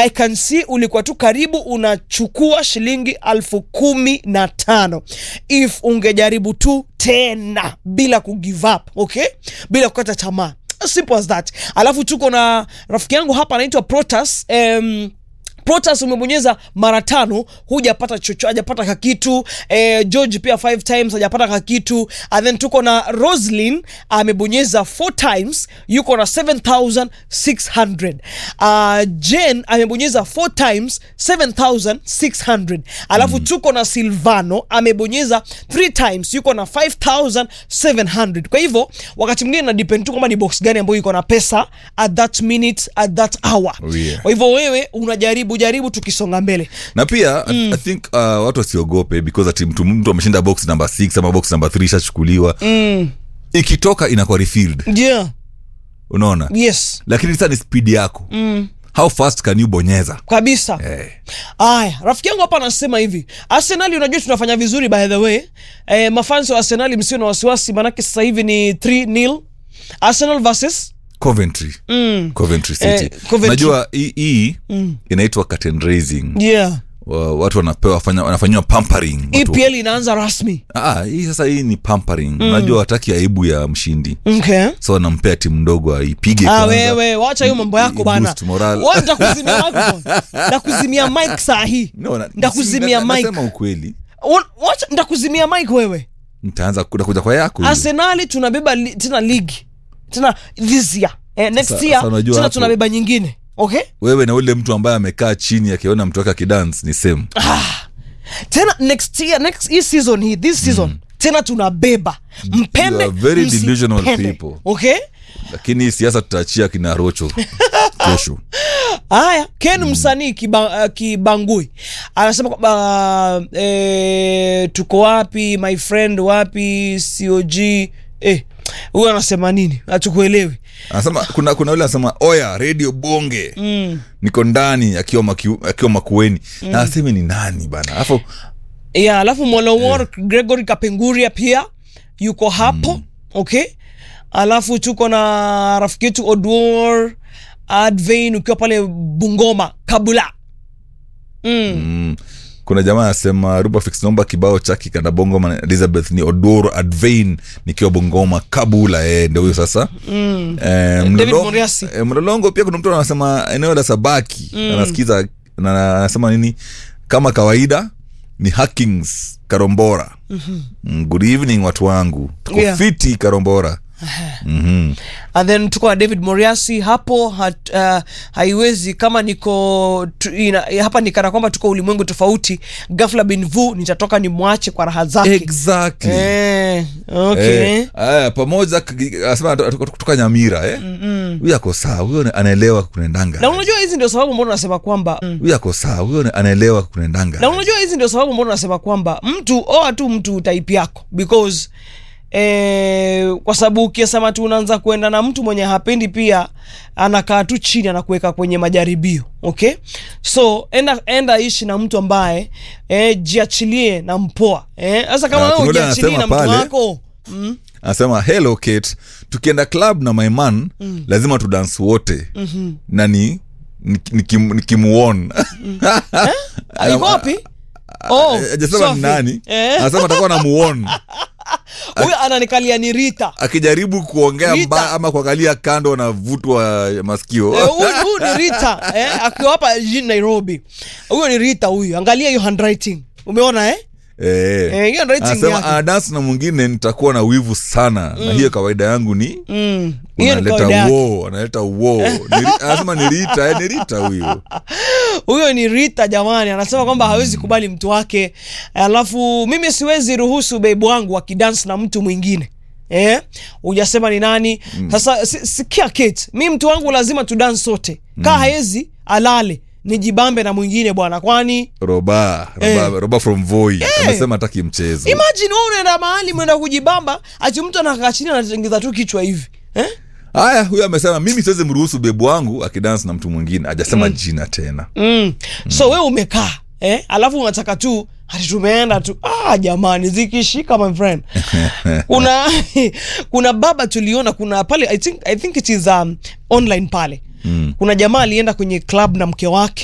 I can see ulikuwa tu karibu unachukua shilingi 15,000 if ungejaribu tu tena bila kugive up, okay, bila kukata tamaa. As simple as that. Alafu tuko na rafiki yangu hapa anaitwa Protas. Protas umebonyeza mara 5 hujapata chochote, hajapata kakitu. George pia 5 times hajapata kakitu. And then tuko na Roslyn amebonyeza 4 times yuko na 7,600. Jen amebonyeza 4 times 7,600. Alafu tuko na Silvano amebonyeza 3 times yuko na 5,700. Kwa hivyo wakati mwingine na depend tu kama ni box gani ambayo iko na pesa at that minute, at that hour. Oh, yeah. Kwa hivyo wewe unajaribu tukisonga mbele. Na pia I think watu wasiogope because ati mtu ameshinda box number 6 ama box number 3 shachukuliwa. Ikitoka inakuwa refilled. Yeah. Unaona? Yes. Lakini sasa ni speed yako. How fast can you bonyeza? Kabisa. Aya, rafiki yangu hapa anasema hivi. Arsenal unajua tunafanya vizuri by the way. Mafans wa Arsenal msio na wasiwasi manake sasa hivi ni 3-0. Arsenal versus Coventry. Coventry City. Unajua hii inaitwa curtain raising. Yeah. Watu wanafanywa pampering. EPL inaanza rasmi. Hii sasa hii ni pampering. Unajua hataki aibu ya mshindi. Okay. So wanampea timu ndogo aipige kwanza. Wewe wacha hiyo mambo yako bana. Wewe nitakuzimia mic. Nitakuzimia mic saa hii. Nitakuzimia mic. Nasema ukweli. Wacha nitakuzimia mic wewe. Nitaanza kuja kwa yako. Arsenal tunabeba tena league. Tena this year. Next year tena tunabeba nyingine. Okay? Wewe na ule mtu ambaye amekaa chini akiona mtu wake akidance ni same. Tena next season this season tena tunabeba. Mpende very delusional people. Okay? Lakini siasa tutaachia kina Rocho kesho. Haya, Ken msanii Kibangui anasema kwamba tuko wapi my friend, wapi COG? Huyu anasema nini? Hatukuelewi. Anasema kuna yule anasema oya radio bonge. Niko ndani akiwa Makueni. Na aseme ni nani bana? Alafu Molowor Gregory Kapenguria pia yuko hapo. Okay? Alafu tuko na rafiki yetu Odwor Advain ukiwa pale Bungoma Kabula. Kuna jamaa anasema Ruba Fix nomba kibao chaki kana Bungoma Elizabeth ni Odoro Advain nikiwa Bungoma Kabula. Ndio huyo sasa. David Moriasi. Mlolongo pia kuna mtu anasema eneo la Sabaki. Anasikiza na anasema nini kama kawaida ni Hackings Karombora. Good evening watu wangu. Tuko fiti Karombora. And then tuko na David Moriasi hapo. Haiwezi kama niko hapa nikana kwamba tuko ulimwengu tofauti. Ghafla bin Vu nitatoka nimwache kwa raha zake. Exactly. Okay. Pamoja anasema kutoka Nyamira. Huyu yako sawa, huyo anaelewa kunaendanga. Na unajua hizi ndio sababu mbona nasema kwamba huyu yako sawa, huyo anaelewa kunaendanga. Na unajua hizi ndio sababu mbona nasema kwamba mtu type yako because kwa sababu ukisema tu unaanza kuenda na mtu mwenye hapendi pia anakaa tu chini anakuweka kwenye majaribio. Okay? So enda ishi na mtu ambaye jiachilie na mpoa. Sasa kama wewe jiachilie na mtu wako anasema hello Kate, tukienda club na my man lazima tu dance wote. Na nikimuona alikuwa wapi? Hajasema ni nani. Anasema atakuwa na muona. Huyu ananikalia ni Rita. Akijaribu kuongea mbaya ama kuangalia kando na vutwa masikio. Huyu ni Rita. Akiwa hapa jijini Nairobi. Huyu ni Rita huyu. Angalia hiyo handwriting. Umeona hiyo handwriting yake. Dance na mwingine nitakuwa na wivu sana. Na hiyo kawaida yangu ni analeta anasema ni Rita. Ni Rita huyo. Huyo ni Rita jamani. Anasema kwamba hawezi kubali mtu wake. Alafu mimi siwezi ruhusu babe wangu akidance na mtu mwingine. Hujasema ni nani. Sasa sikia Kate, mimi mtu wangu lazima tu dance sote. Haezi alale nijibambe na mwingine bwana, kwani Roba from Voi anasema hataki mchezo. Imagine wewe unaenda mahali mwenda kujibamba ati mtu anakaa chini anatengeza tu kichwa hivi. Haya, huyo amesema mimi siwezi mruhusu bebu wangu akidance na mtu mwingine. Hajasema jina tena. So wewe umekaa alafu unataka tu hadi tumeenda tu jamani zikishika my friend. Kuna baba tuliona kuna pale I think it is online pale. Kuna jamaa alienda kwenye club na mke wake.